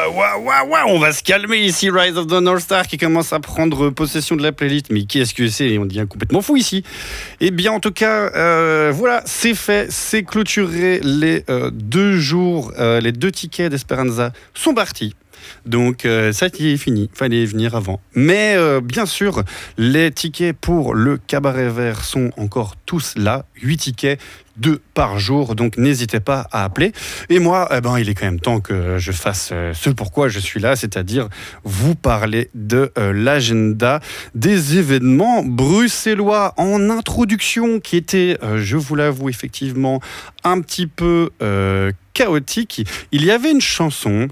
On va se calmer ici, Rise of the North Star qui commence à prendre possession de la playlist. Mais qu'est-ce que c'est? On devient complètement fou ici. Eh bien, en tout cas, voilà, c'est fait, c'est clôturé. Les 2 jours, les 2 tickets d'Esperanza sont partis. Donc ça y est fini, fallait venir avant. Mais bien sûr, les tickets pour le Cabaret Vert sont encore tous là, 8 tickets, 2 par jour, donc n'hésitez pas à appeler. Et moi, il est quand même temps que je fasse ce pourquoi je suis là, c'est-à-dire vous parler de l'agenda des événements bruxellois en introduction qui était, je vous l'avoue effectivement, un petit peu chaotique. Il y avait une chanson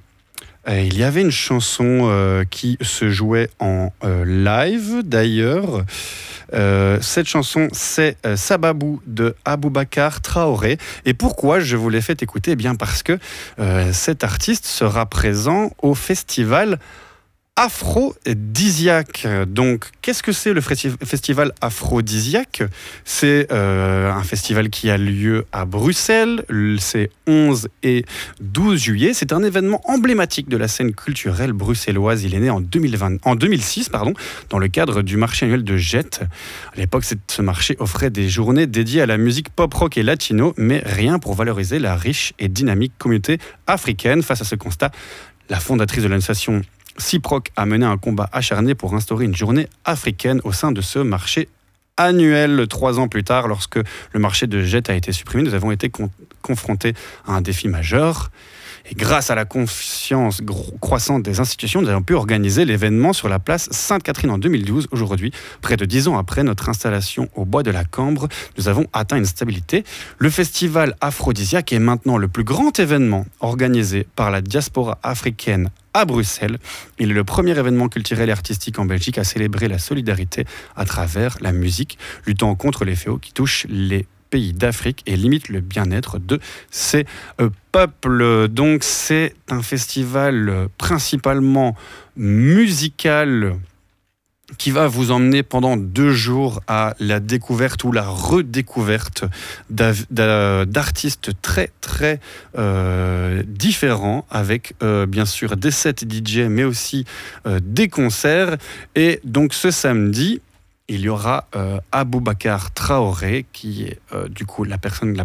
qui se jouait en live d'ailleurs. Cette chanson, c'est Sababou de Aboubacar Traoré. Et pourquoi je vous l'ai fait écouter? Eh bien parce que cet artiste sera présent au festival Aphrodisiaque. Donc, qu'est-ce que c'est le festival Aphrodisiaque? C'est un festival qui a lieu à Bruxelles, c'est 11 et 12 juillet. C'est un événement emblématique de la scène culturelle bruxelloise. Il est né en 2006, dans le cadre du marché annuel de Jet. À l'époque, ce marché offrait des journées dédiées à la musique pop-rock et latino, mais rien pour valoriser la riche et dynamique communauté africaine. Face à ce constat, la fondatrice de l'association Ciproc a mené un combat acharné pour instaurer une journée africaine au sein de ce marché annuel. 3 ans plus tard, lorsque le marché de Jet a été supprimé, nous avons été confrontés à un défi majeur. Et grâce à la confiance croissante des institutions, nous avons pu organiser l'événement sur la place Sainte-Catherine en 2012. Aujourd'hui, près de 10 ans après notre installation au Bois de la Cambre, nous avons atteint une stabilité. Le festival Aphrodisiaque est maintenant le plus grand événement organisé par la diaspora africaine à Bruxelles. Il est le premier événement culturel et artistique en Belgique à célébrer la solidarité à travers la musique, luttant contre les fléaux qui touchent les pays d'Afrique et limite le bien-être de ces peuples. Donc c'est un festival principalement musical qui va vous emmener pendant 2 jours à la découverte ou la redécouverte d'artistes très très différents, avec bien sûr des sets DJ mais aussi des concerts. Et donc ce samedi, il y aura Aboubacar Traoré qui est du coup la personne